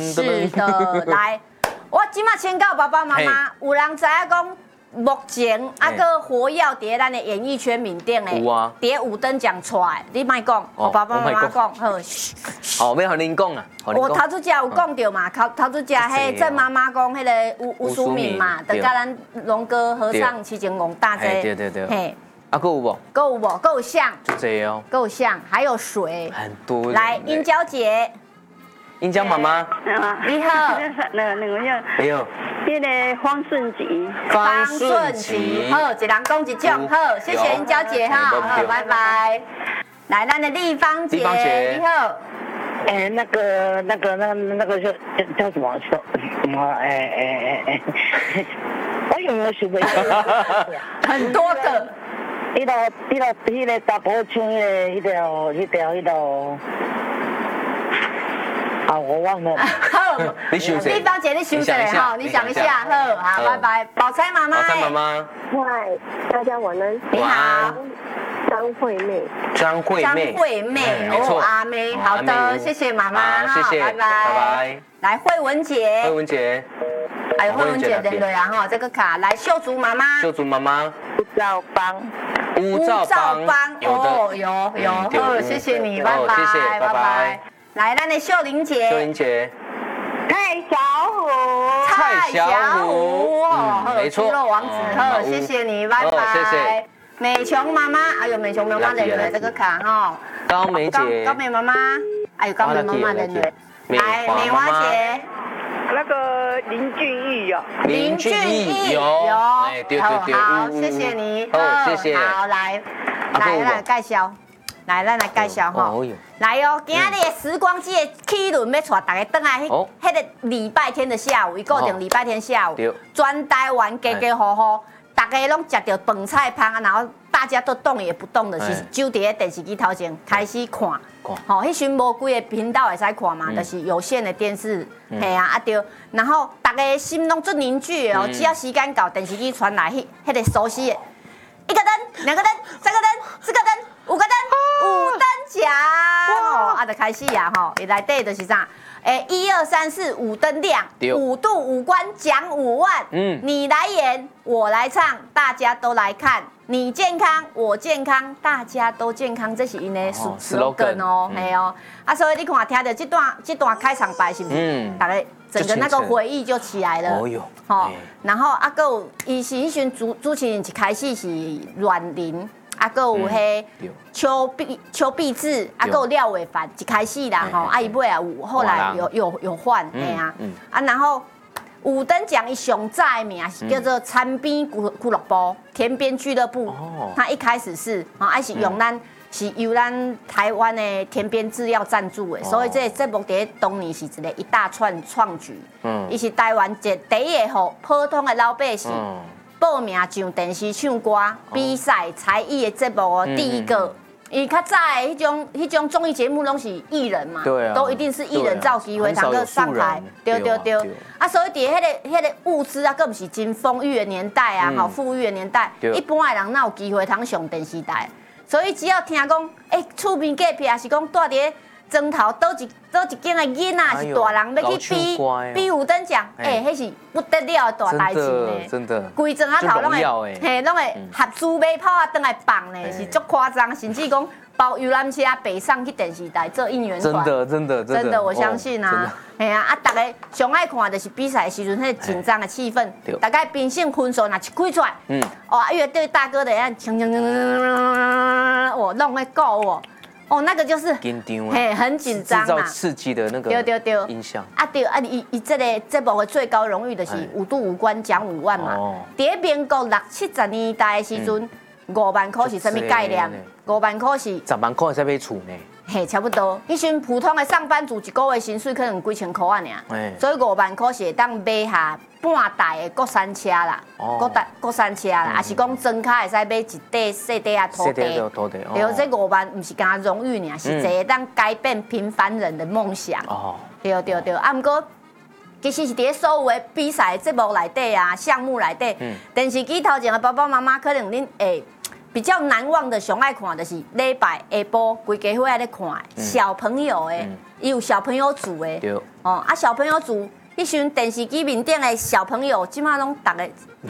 是的，来，我今麦请教爸爸妈妈，有人知影讲？目前个活跃伫咱的演艺圈面顶的， 有啊， 伫五等奖出来，你莫讲，我爸爸妈妈讲，好。 哦，要和您讲啊。 我头拄只有讲到嘛，头拄只迄郑妈妈讲迄个吴淑敏嘛，就甲咱龙哥合唱期间讲大姐。 对。嘿，啊，够有无？ 够有无？够有像。 就这哦。 够像，还有谁？ 很多。 来，英娇姐。 英娇妈妈。 你好。 那个叫。 哎呦。 那个方顺吉， 方顺吉，好，一人讲一种，好，谢谢英娇姐哈，好，拜拜。来，咱的丽芳姐，你好。 那个叫什么？我有没有想不起来？ 很多个。 迄个大波唱迄条。啊，我忘了。 好，丽芳姐，你休息哈，你想一下，好，拜拜。宝钗妈妈， 宝钗妈妈， 嗨，大家晚安。 你好， 张惠妹。 张惠妹， 哦，阿妹，好的，谢谢妈妈， 谢谢， 拜拜。来，慧文姐， 慧文姐， 哎，慧文姐认对啊哈，这个卡，来，秀竹妈妈， 吴兆邦， 哦，有，好，谢谢你，拜拜。来，咱的秀玲姐，蔡小虎， 没错， 猪肉王子，好，谢谢你，拜拜。 谢谢。 美琼妈妈，哎呦，美琼妈妈认对这个卡哈。 高梅姐， 高梅妈妈，哎呦，高梅妈妈认对。来，美华姐， 那个林俊逸有， 哎，对， 好，谢谢你， 谢谢。 好，来介绍。来，咱来介绍哈。来哦，今日的时光机的起轮要带大家回来，迄个礼拜天的下午，伊固定礼拜天下午，全台湾家家户户，大家拢食到饭菜香，然后大家都动也不动的，是就伫咧电视机头前开始看。吼，迄阵无几个频道会使看嘛，就是有线的电视，嘿啊对。然后大家心拢最凝聚哦，只要时间到，电视机传来迄个熟悉的，一个灯、2个灯、3个灯、4个灯、5个灯。5等奖哦，就开始啊吼，伊内底就是啥？1、2、3、4，五灯亮，5度5关奖5万。你来演，我来唱，大家都来看。你健康，我健康，大家都健康，这是因的 slogan 哦，嘿哦。所以你看，听到这段开场白是不是？大家整个那个回忆就起来了。哦哟，吼，然后还有伊是迄阵主持人一开始是阮玲。还有迄邱碧志，还有廖伟凡，一开始啦吼，伊尾啊有，后来有换，嘿啊，然后5等奖伊上早的名是叫做参边俱乐部、田边俱乐部，他一开始是是由咱台湾的田边制药赞助的，所以这节目在当年是一大串创举，伊是台湾第一个互普通的老百姓。报名上电视唱歌比赛才艺的节目哦，第一个，因为较早的迄种综艺节目拢是艺人嘛，都一定是艺人造机会，能够上台，对。所以伫迄个物资啊，更不是真丰裕的年代啊，好富裕的年代，一般的人哪有機會通上電視台？所以只要聽講，厝邊隔壁也是講住伫莊頭倒一間的囡仔是大人要去比5等獎，迄是不得了的大代志呢。 真的， 規莊仔頭攏會，攏會合資買炮啊，轉來放呢，是足誇張，甚至講包遊覽車北上去電視台做應援團。 真的， 我相信啊，係啊，大家上愛看就是比賽的時陣，迄緊張的氣氛，大概評審分數若一開出來，樂隊大哥的樣，我弄會夠哦。那個就是很緊張啊， 製造刺激的那個音效伊這個節目的最高榮譽就是5度5關獎5萬嘛。喺民國60、70年代的時陣，5萬塊是什麼概念？5萬塊是 10萬塊才買厝呢。 嘿，差不多。迄陣普通的上班族一個月薪水可能幾千塊啊爾，所以5萬塊是會當買下半台的國產車啦，國產車啦，也是講裝卡會使買一塊細塊啊土地。對，這5萬唔是講榮譽爾，是一個當改變平凡人的夢想。對。啊，不過其實是伫所有的比賽節目內底啊，項目內底，電視機頭前的爸爸媽媽可能恁會比较难忘的上爱看就是礼拜下晡规家伙在看小朋友的，伊有小朋友组的，哦啊小朋友组。迄时阵电视机面顶的小朋友，即马拢逐个